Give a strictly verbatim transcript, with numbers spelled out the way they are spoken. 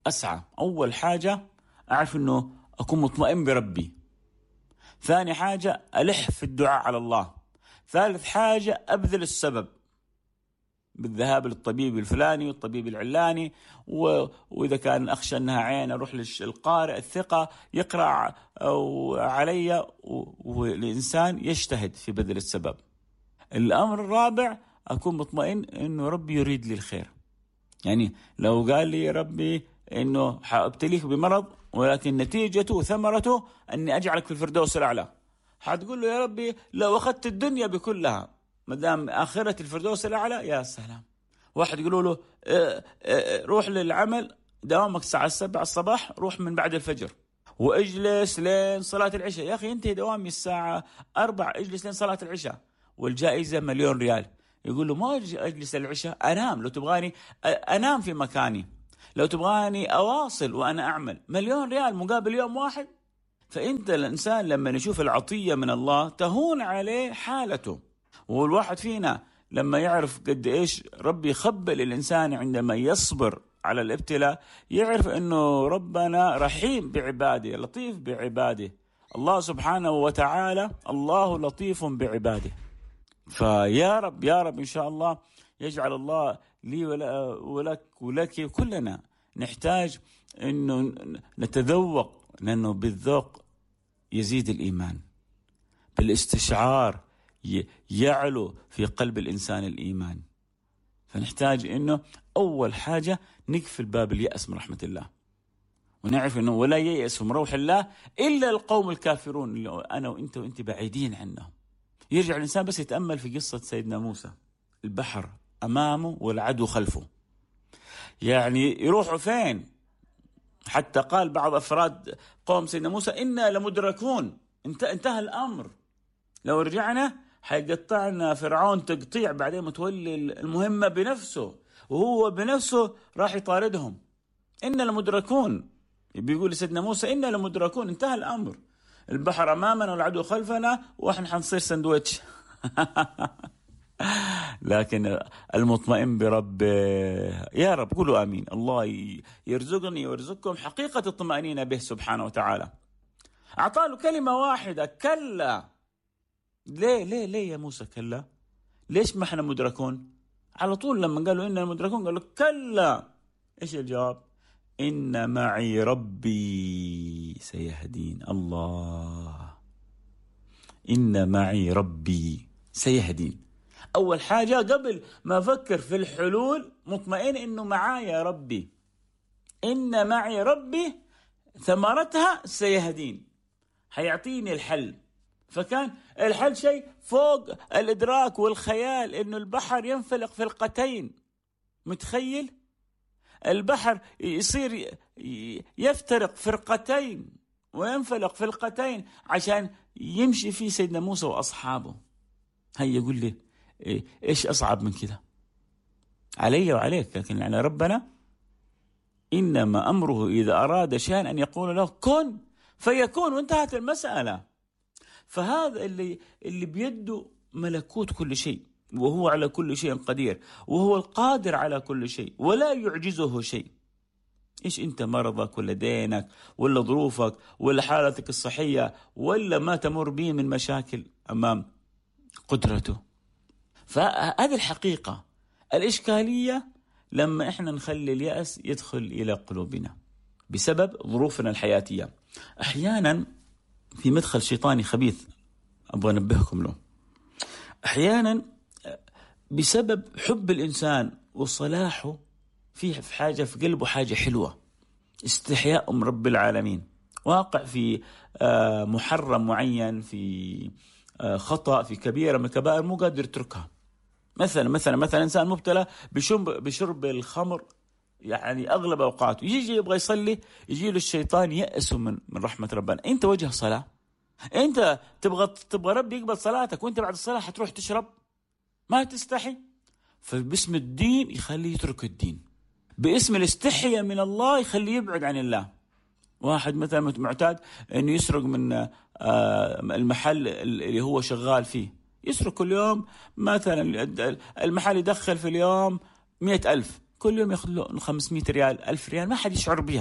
أسعى. أول حاجة أعرف أنه أكون مطمئن بربي. ثاني حاجة ألح في الدعاء على الله. ثالث حاجة أبذل السبب بالذهاب للطبيب الفلاني والطبيب العلاني، و... وإذا كان أخشى أنها عين أروح للقارئ الثقة يقرأ علي، والإنسان يجتهد في بذل السبب. الأمر الرابع أكون مطمئن أنه ربي يريد لي الخير. يعني لو قال لي ربي أنه حأبتليك بمرض ولكن نتيجته وثمرته أني أجعلك في الفردوس الأعلى، حتقول له يا ربي لو أخذت الدنيا بكلها مدام آخرة الفردوس الأعلى يا سلام. واحد يقولوا له اه اه روح للعمل دوامك الساعة السبعة الصباح، روح من بعد الفجر واجلس لين صلاة العشاء. يا أخي انتهي دوامي الساعة أربع، اجلس لين صلاة العشاء والجائزة مليون ريال. يقول له ما أجلس العشاء، أنام. لو تبغاني أنام في مكاني، لو تبغاني أواصل وأنا أعمل، مليون ريال مقابل يوم واحد. فأنت الإنسان لما يشوف العطية من الله تهون عليه حالته. والواحد فينا لما يعرف قد إيش ربي يخبل الإنسان عندما يصبر على الابتلاء، يعرف أنه ربنا رحيم بعباده، لطيف بعباده. الله سبحانه وتعالى الله لطيف بعباده. فيا رب يا رب إن شاء الله يجعل الله لي ولك ولك كلنا نحتاج أنه نتذوق، لأنه بالذوق يزيد الإيمان، بالاستشعار يعلو في قلب الإنسان الإيمان. فنحتاج أنه أول حاجة نقفل باب اليأس من رحمة الله، ونعرف أنه ولا ييأس من روح الله إلا القوم الكافرون اللي أنا وإنت وإنت بعيدين عنهم. يرجع الإنسان بس يتأمل في قصة سيدنا موسى، البحر أمامه والعدو خلفه، يعني يروحوا فين؟ حتى قال بعض أفراد قوم سيدنا موسى إنا لمدركون، انتهى الأمر، لو رجعنا حيقطعنا فرعون تقطيع، بعدين متولي المهمة بنفسه وهو بنفسه راح يطاردهم. إنا لمدركون، بيقول سيدنا موسى إنا لمدركون، انتهى الأمر، البحر أمامنا والعدو خلفنا وإحنا حنصير سندويتش. لكن المطمئن برب يا رب قولوا آمين. الله يرزقني ويرزقكم حقيقة الطمأنينة به سبحانه وتعالى. أعطاله كلمة واحدة، كلا. ليه ليه ليه يا موسى كلا؟ ليش ما احنا مدركون؟ على طول لما قالوا إننا مدركون قالوا كلا. إيش الجواب؟ إن معي ربي سيهدين. الله، إن معي ربي سيهدين. أول حاجة قبل ما أفكر في الحلول مطمئن إنه معايا ربي، إن معي ربي ثمرتها سيهدين، حيعطيني الحل. فكان الحل شيء فوق الإدراك والخيال، إنه البحر ينفلق فرقتين. متخيل البحر يصير يفترق فرقتين وينفلق فرقتين عشان يمشي فيه سيدنا موسى وأصحابه. هيا يقول لي إيش أصعب من كده علي وعليك؟ لكن يعني ربنا إنما أمره إذا أراد شيئا أن يقول له كن فيكون، وانتهت المسألة. فهذا اللي اللي بيده ملكوت كل شيء، وهو على كل شيء قدير، وهو القادر على كل شيء ولا يعجزه شيء. إيش أنت مرضك ولا دينك ولا ظروفك ولا حالتك الصحية ولا ما تمر به من مشاكل أمام قدرته؟ فهذه الحقيقة. الإشكالية لما إحنا نخلي اليأس يدخل إلى قلوبنا بسبب ظروفنا الحياتية. أحيانا في مدخل شيطاني خبيث أبغى أنبهكم له. أحيانا بسبب حب الإنسان وصلاحه فيه في حاجة في قلبه، حاجة حلوة، استحياء من رب العالمين، واقع في محرم معين، في خطأ، في كبيرة من الكبائر مو قادر يتركها. مثلا مثلا مثلا إنسان مبتلى بشرب بشرب الخمر، يعني أغلب أوقاته يجي يبغى يصلي، يجي له الشيطان يأسه من من رحمة ربنا. أنت وجه صلاة، أنت تبغى تبغى ربي يقبل صلاتك، وأنت بعد الصلاة حتروح تشرب، ما تستحي. فباسم الدين يخليه يترك الدين، باسم الاستحياء من الله يخليه يبعد عن الله. واحد مثلا معتاد أنه يسرق من المحل اللي هو شغال فيه، يسرق كل يوم مثلا المحل يدخل في اليوم مئة ألف، كل يوم ياخذ له خمسمئة ريال ألف ريال، ما حد يشعر بها.